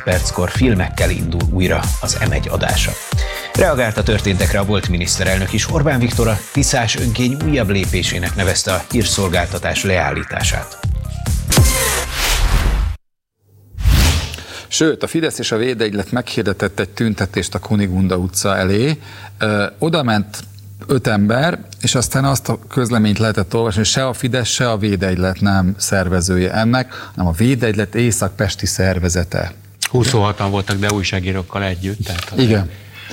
perckor filmekkel indul újra az M1 adása. Reagált a történtekre a volt miniszterelnök is. Orbán Viktor a Tiszás önkény újabb lépésének nevezte a hírszolgáltatás leállítását. Sőt, a Fidesz és a Védegylet meghirdetett egy tüntetést a Kunigunda utca elé. Oda ment 5 ember, és aztán azt a közleményt lehetett olvasni, hogy se a Fidesz, se a Védegylet nem szervezője ennek, hanem a Védegylet észak-pesti szervezete. 26-an voltak, de újságírókkal együtt. Tehát igen.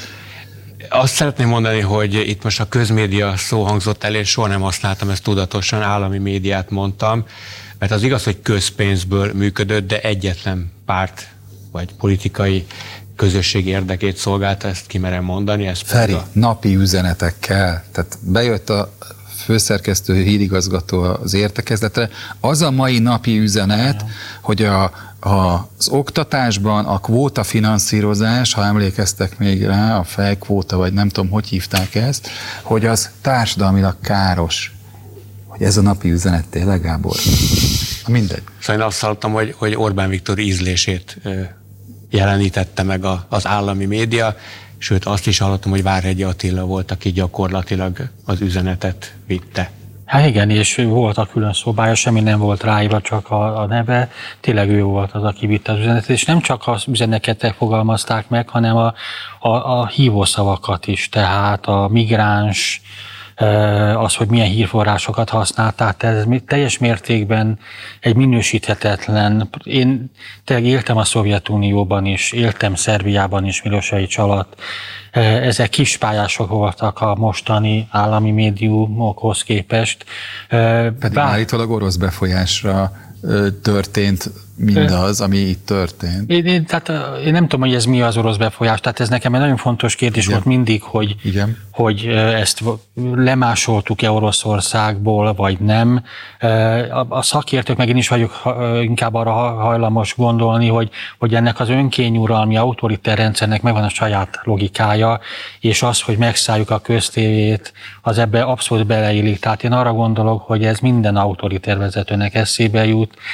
Azt szeretném mondani, hogy itt most a közmédia szó hangzott el, és soha nem használtam ezt tudatosan, állami médiát mondtam, mert az igaz, hogy közpénzből működött, de egyetlen párt vagy politikai közösség érdekét szolgálta, ezt kimerem mondani. Feri, napi üzenetekkel, tehát bejött a főszerkesztő hírigazgató az értekezletre, az a mai napi üzenet, hogy az oktatásban a kvóta finanszírozás, ha emlékeztek még rá, a fejkvóta, vagy nem tudom, hogy hívták ezt, hogy az társadalmilag káros. Hogy ez a napi üzenet tényleg, Gábor? Mindegy. Szóval én azt hallottam, hogy Orbán Viktor ízlését jelenítette meg az állami média, sőt azt is hallottam, hogy Várhegyi Attila volt, aki gyakorlatilag az üzenetet vitte. Hát igen, és volt a külön szobája, semmi nem volt ráírva, csak a neve. Tényleg ő volt az, aki vitte az üzenetet, és nem csak az üzeneteket fogalmazták meg, hanem a hívószavakat is, tehát a migráns, az, hogy milyen hírforrásokat használták, ez teljes mértékben egy minősíthetetlen. Én tényleg éltem a Szovjetunióban is, éltem Szerbiában is Milosevic alatt. Ezek kispályások voltak a mostani állami médiumokhoz képest. Pedig állítólag orosz befolyásra történt mindaz, ami itt történt. Én nem tudom, hogy ez mi az orosz befolyás, tehát ez nekem egy nagyon fontos kérdés volt mindig, hogy ezt lemásoltuk-e Oroszországból, vagy nem. A szakértők, meg én is vagyok inkább arra hajlamos gondolni, hogy ennek az önkényuralmi autoriter rendszernek megvan a saját logikája, és az, hogy megszálljuk a köztévét, az ebbe abszolút beleillik. Tehát én arra gondolok, hogy ez minden autoriter vezetőnek eszébe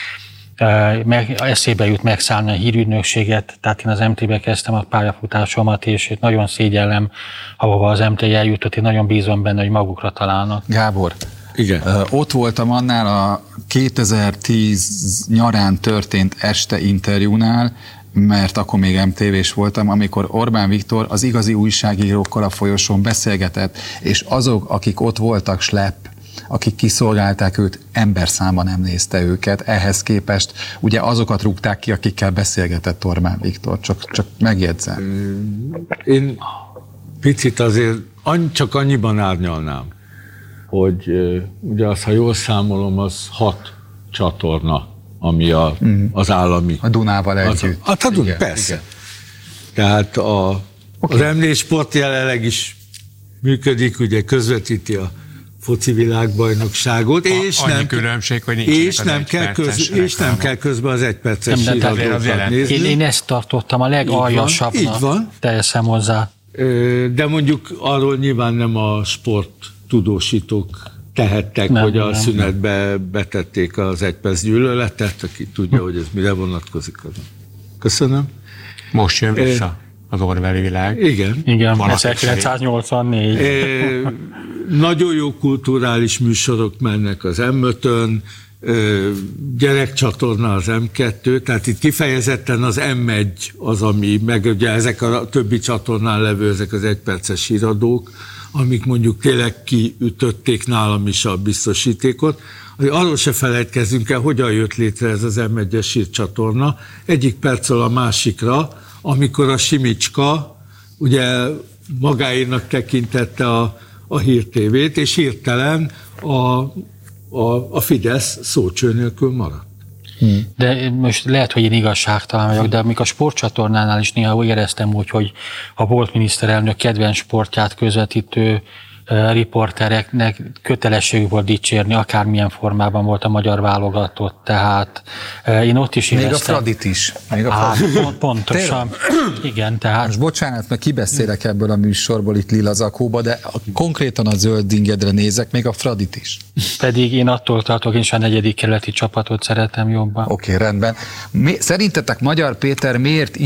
jut megszállni a hírügynökséget, tehát én az MT-be kezdtem a pályafutásomat, és nagyon szégyellem, ahova az MT eljutott, én nagyon bízom benne, hogy magukra találnak. Gábor, igen. Ott voltam annál a 2010 nyarán történt este interjúnál, mert akkor még MTV-s voltam, amikor Orbán Viktor az igazi újságírókkal a folyosón beszélgetett, és azok, akik ott voltak, akik kiszolgálták őt, emberszámban nem nézte őket, ehhez képest ugye azokat rúgták ki, akikkel beszélgetett Orbán Viktor, csak megjegyzem. Én picit azért csak annyiban árnyalnám, hogy ugye azt, ha jól számolom, az 6 csatorna, ami az állami. A Dunával együtt. Persze. Igen. Tehát az M4 Sport jelenleg is működik, ugye közvetíti a foci világbajnokságot, és nem kell közben az 1 perces híradókat nézni. Én ezt tartottam a legaljasabbnak, teszem hozzá. De mondjuk arról nyilván nem a sporttudósítók tehettek, hogy a szünetbe betették az 1 perc gyűlöletet, aki tudja, hogy ez mire vonatkozik. Köszönöm. Most jön vissza az orwelli világ. Igen. 1984. Nagyon jó kulturális műsorok mennek az M5-ön, gyerekcsatorna az M2, tehát itt kifejezetten az M1 az, ami, meg ugye ezek a többi csatornán levő, ezek az 1 perces híradók, amik mondjuk tényleg kiütötték nálam is a biztosítékot. Arról se felejtkezzünk el, hogyan jött létre ez az M1-es hírcsatorna. Egyik percről a másikra, amikor a Simicska ugye magáénak tekintette a Hír TV-t, és hirtelen a Fidesz szócső nélkül maradt. De most lehet, hogy én igazságtalan vagyok, de amikor a sportcsatornánál is néha úgy éreztem úgy, hogy a volt miniszterelnök kedvenc sportját közvetítő riportereknek kötelességük volt dicsérni, akármilyen formában volt a magyar válogatott, tehát én ott is éreztem. Még a Fradit is. Pontosan. Igen, tehát. Most bocsánat, mert kibeszélek ebből a műsorból itt Lila Zakóba, de konkrétan a zöld ingedre nézek, még a Fradit is. Pedig én attól tartok, én is a 4. kerületi csapatot szeretem jobban. Oké, rendben. Szerintetek Magyar Péter miért